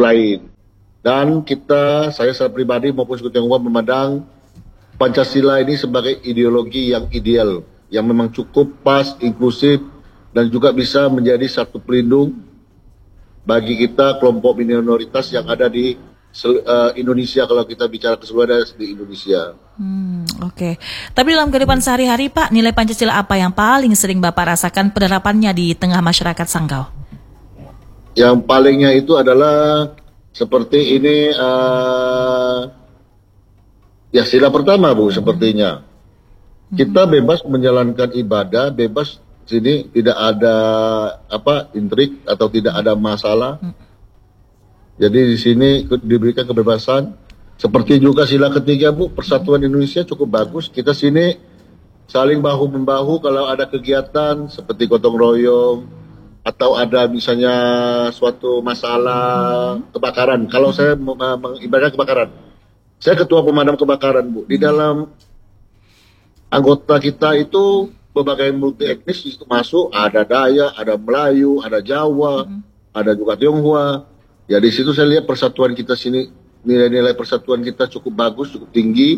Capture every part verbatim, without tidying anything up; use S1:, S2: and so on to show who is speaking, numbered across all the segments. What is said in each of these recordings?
S1: lain. Dan kita, saya secara pribadi maupun suku Tionghoa memandang Pancasila ini sebagai ideologi yang ideal, yang memang cukup pas, inklusif, dan juga bisa menjadi satu pelindung bagi kita kelompok minoritas yang ada di uh, Indonesia, kalau kita bicara keseluruhan di Indonesia.
S2: Hmm, Oke, okay. Tapi dalam kehidupan sehari-hari Pak, nilai Pancasila apa yang paling sering Bapak rasakan penerapannya di tengah masyarakat Sanggau?
S1: Yang palingnya itu adalah seperti ini, uh, ya sila pertama Bu, sepertinya. Kita bebas menjalankan ibadah, bebas sini tidak ada apa intrik atau tidak ada masalah. Jadi di sini diberikan kebebasan. Seperti juga sila ketiga Bu, persatuan Indonesia cukup bagus. Kita sini saling bahu membahu kalau ada kegiatan seperti gotong royong atau ada misalnya suatu masalah kebakaran. Kalau saya mengibaratkan kebakaran, saya ketua pemadam kebakaran Bu. Di dalam anggota kita itu berbagai multi etnis itu masuk, ada Dayak, ada Melayu, ada Jawa, mm-hmm. ada juga Tionghoa. Ya di situ saya lihat persatuan kita sini, nilai-nilai persatuan kita cukup bagus, cukup tinggi.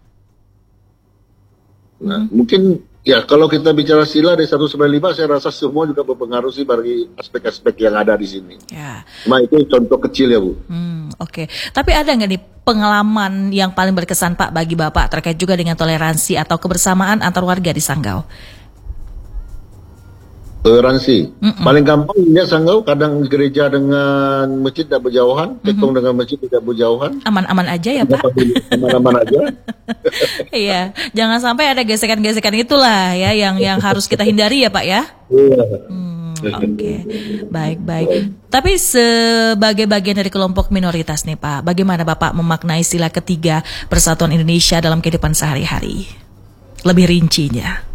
S1: Nah, mm-hmm. mungkin ya kalau kita bicara sila dari seratus sembilan puluh lima, saya rasa semua juga berpengaruh sih bagi aspek-aspek yang ada di sini. Ya. Cuma itu contoh kecil ya Bu.
S2: Hmm, Oke, okay. Tapi ada nggak nih pengalaman yang paling berkesan Pak bagi Bapak terkait juga dengan toleransi atau kebersamaan antar warga di Sanggau?
S1: Toleransi. Mm-mm. Paling gampang lihat Sanggau, kadang gereja dengan masjid tidak berjauhan, ketong mm-hmm. dengan masjid tidak berjauhan.
S2: Aman-aman aja ya Pak.
S1: Aman-aman aja.
S2: Iya, jangan sampai ada gesekan-gesekan itulah ya yang yang harus kita hindari ya Pak ya.
S1: Iya.
S2: Hmm, Oke, okay. Baik-baik. Tapi sebagai bagian dari kelompok minoritas nih Pak, bagaimana Bapak memaknai sila ketiga Persatuan Indonesia dalam kehidupan sehari-hari? Lebih rincinya.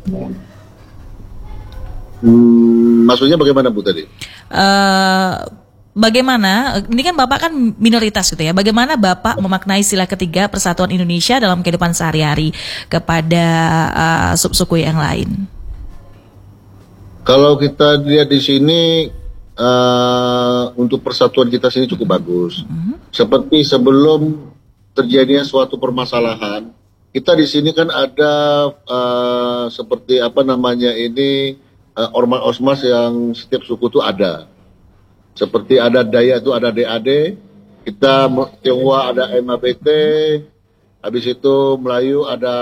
S1: Hmm, maksudnya bagaimana Bu tadi?
S2: Uh, bagaimana, ini kan Bapak kan minoritas gitu ya, bagaimana Bapak memaknai sila ketiga Persatuan Indonesia dalam kehidupan sehari-hari kepada uh, sub-suku yang lain?
S1: Kalau kita lihat di sini, uh, untuk persatuan kita sini cukup bagus. Mm-hmm. Seperti sebelum terjadinya suatu permasalahan, kita di sini kan ada uh, seperti apa namanya ini, Uh, ormas-ormas yang setiap suku itu ada. Seperti ada Dayak itu ada D A D, kita Tionghoa ada M A B T, habis itu Melayu ada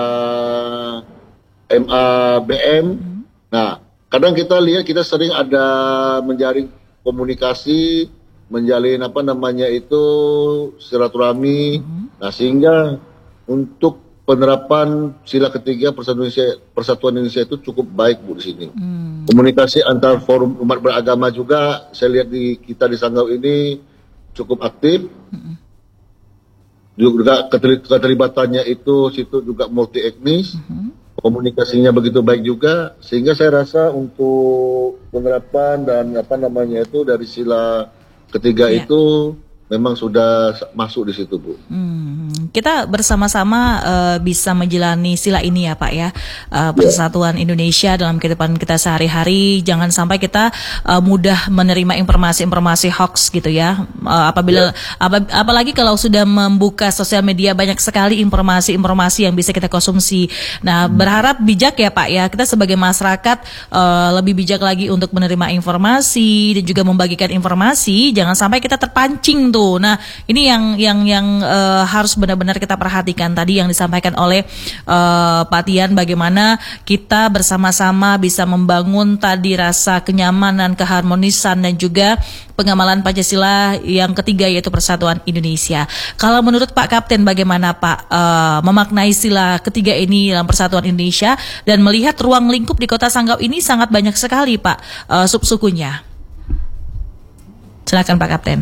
S1: M A B M. Nah, kadang kita lihat kita sering ada menjalin komunikasi, menjalin apa namanya itu silaturahmi. Nah, sehingga untuk penerapan sila ketiga Persatuan Indonesia, Persatuan Indonesia itu cukup baik Bu di sini. Hmm. Komunikasi antar forum umat beragama juga saya lihat di kita di Sanggau ini cukup aktif. Hmm. Juga keterlibatannya itu situ juga multi etnis. Hmm. Komunikasinya begitu baik juga, sehingga saya rasa untuk penerapan dan apa namanya itu dari sila ketiga yeah. itu memang sudah masuk di situ Bu. Hmm,
S2: kita bersama-sama uh, bisa menjalani sila ini ya Pak ya, uh, persatuan yeah. Indonesia dalam kehidupan kita sehari-hari. Jangan sampai kita uh, mudah menerima informasi-informasi hoax gitu ya. Uh, apabila yeah. ap- apalagi kalau sudah membuka sosial media, banyak sekali informasi-informasi yang bisa kita konsumsi. Nah, hmm. berharap bijak ya Pak ya. Kita sebagai masyarakat uh, lebih bijak lagi untuk menerima informasi dan juga membagikan informasi. Jangan sampai kita terpancing tuh. Nah, ini yang yang yang uh, harus benar-benar kita perhatikan tadi yang disampaikan oleh uh, Pak Tian, bagaimana kita bersama-sama bisa membangun tadi rasa kenyamanan, keharmonisan dan juga pengamalan Pancasila yang ketiga yaitu Persatuan Indonesia. Kalau menurut Pak Kapten bagaimana Pak uh, memaknai sila ketiga ini dalam Persatuan Indonesia dan melihat ruang lingkup di Kota Sanggau ini sangat banyak sekali Pak uh, sub-sukunya. Silakan Pak Kapten.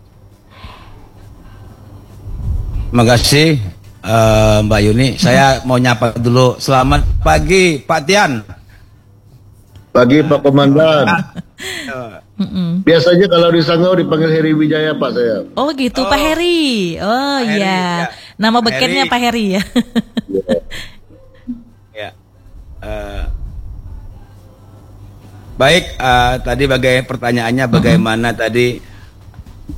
S3: Terima kasih uh, Mbak Yuni. Saya mau nyapa dulu. Selamat pagi Pak Tian.
S1: Pagi Pak Komandan. Biasanya kalau di Sanggau dipanggil Heri Wijaya Pak saya.
S2: Oh gitu oh. Pak Heri. Oh iya. Ya. Nama bekennya Pak Heri ya.
S3: Ya. Uh, baik. Uh, tadi bagai pertanyaannya bagaimana uh-huh. tadi